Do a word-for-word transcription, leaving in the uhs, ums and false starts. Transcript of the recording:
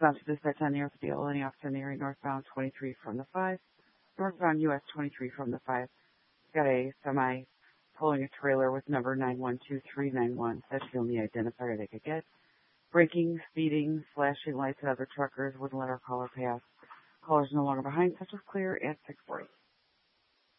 Westbound to dispatch on the North Deal, any officer in the area northbound twenty-three from the five. Northbound U S twenty-three from the five. Got a semi pulling a trailer with number nine one two three nine one. Said she'll need identifier they could get. Braking, speeding, flashing lights at other truckers wouldn't let our caller pass. Caller's no longer behind. Such was clear at six forty.